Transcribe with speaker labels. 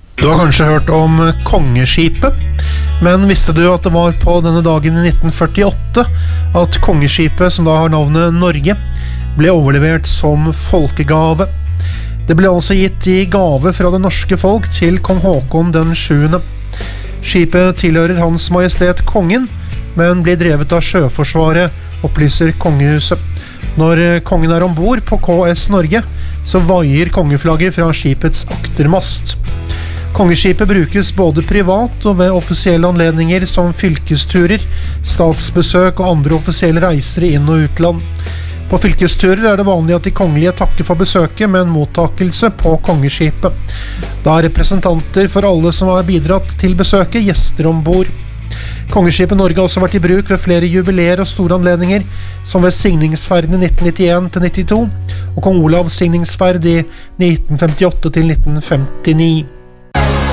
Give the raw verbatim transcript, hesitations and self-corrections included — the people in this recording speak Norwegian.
Speaker 1: Du har kanskje hørt om Kongeskipet, men visste du at det var på denne dagen i nitten førtiåtte at Kongeskipet, som da har navnet Norge, ble overlevert som folkegave. Det ble altså gitt i gave fra det norske folk til kong Håkon den sjuende. Skipet tilhører Hans Majestet Kongen, men blir drevet av Sjøforsvaret, opplyser kongehuset. Når kongen er ombord på K S Norge, så vaier kongeflagget fra skipets aktermast. Kongeskipet brukes både privat og ved offisielle anledninger som fylkesturer, statsbesøk og andre offisielle reiser i inn- og utland. På fylkesturer er det vanlig at de kongelige takker for besøket med en mottakelse på kongeskipet. Da er representanter for alle som har bidratt til besøket gjester ombord. Kongeskipet Norge har også vært i bruk ved flere jubileer og store anledninger, som ved signingsferden i nitten nittien til nittito og kong Olavs signingsferd i nitten femtiåtte til nitten femtini.